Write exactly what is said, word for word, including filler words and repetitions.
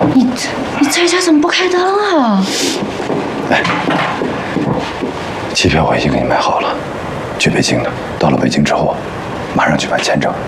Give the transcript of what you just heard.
你你这家怎么不开灯啊？ 哎，机票我已经给你买好了，去北京的。到了北京之后，马上去办签证。